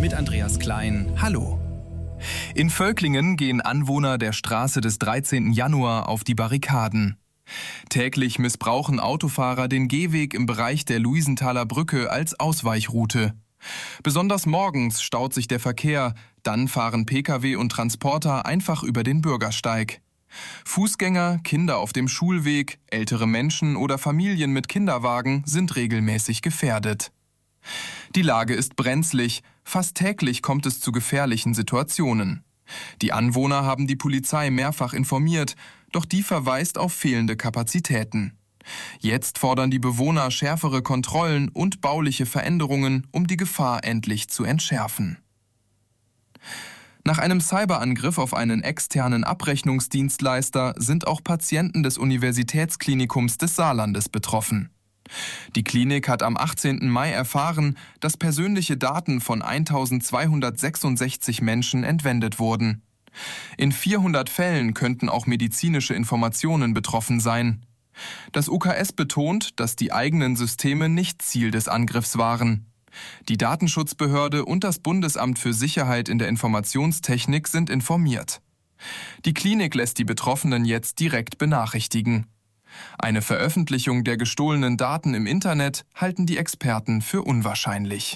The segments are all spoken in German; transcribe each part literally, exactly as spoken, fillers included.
mit Andreas Klein. Hallo. In Völklingen gehen Anwohner der Straße des dreizehnten Januar auf die Barrikaden. Täglich missbrauchen Autofahrer den Gehweg im Bereich der Luisenthaler Brücke als Ausweichroute. Besonders morgens staut sich der Verkehr, dann fahren Pkw und Transporter einfach über den Bürgersteig. Fußgänger, Kinder auf dem Schulweg, ältere Menschen oder Familien mit Kinderwagen sind regelmäßig gefährdet. Die Lage ist brenzlig, fast täglich kommt es zu gefährlichen Situationen. Die Anwohner haben die Polizei mehrfach informiert, doch die verweist auf fehlende Kapazitäten. Jetzt fordern die Bewohner schärfere Kontrollen und bauliche Veränderungen, um die Gefahr endlich zu entschärfen. Nach einem Cyberangriff auf einen externen Abrechnungsdienstleister sind auch Patienten des Universitätsklinikums des Saarlandes betroffen. Die Klinik hat am achtzehnten Mai erfahren, dass persönliche Daten von eintausendzweihundertsechsundsechzig Menschen entwendet wurden. In vierhundert Fällen könnten auch medizinische Informationen betroffen sein. Das U K S betont, dass die eigenen Systeme nicht Ziel des Angriffs waren. Die Datenschutzbehörde und das Bundesamt für Sicherheit in der Informationstechnik sind informiert. Die Klinik lässt die Betroffenen jetzt direkt benachrichtigen. Eine Veröffentlichung der gestohlenen Daten im Internet halten die Experten für unwahrscheinlich.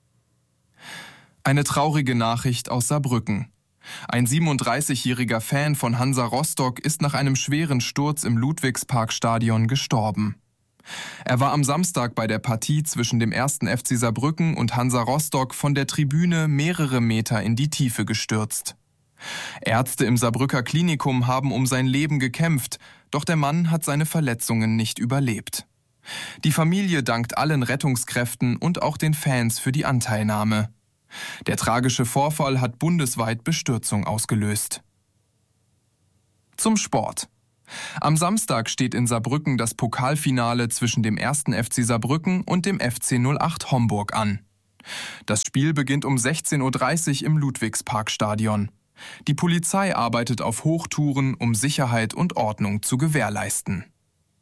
Eine traurige Nachricht aus Saarbrücken. Ein siebenunddreißigjähriger Fan von Hansa Rostock ist nach einem schweren Sturz im Ludwigsparkstadion gestorben. Er war am Samstag bei der Partie zwischen dem ersten F C Saarbrücken und Hansa Rostock von der Tribüne mehrere Meter in die Tiefe gestürzt. Ärzte im Saarbrücker Klinikum haben um sein Leben gekämpft, doch der Mann hat seine Verletzungen nicht überlebt. Die Familie dankt allen Rettungskräften und auch den Fans für die Anteilnahme. Der tragische Vorfall hat bundesweit Bestürzung ausgelöst. Zum Sport. Am Samstag steht in Saarbrücken das Pokalfinale zwischen dem ersten F C Saarbrücken und dem F C null acht Homburg an. Das Spiel beginnt um sechzehn Uhr dreißig im Ludwigsparkstadion. Die Polizei arbeitet auf Hochtouren, um Sicherheit und Ordnung zu gewährleisten.